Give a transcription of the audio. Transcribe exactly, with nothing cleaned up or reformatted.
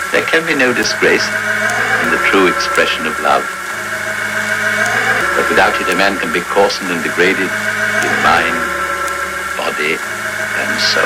There can be no disgrace in the true expression of love. But without it, a man can be coarsened and degraded in mind, body, and soul.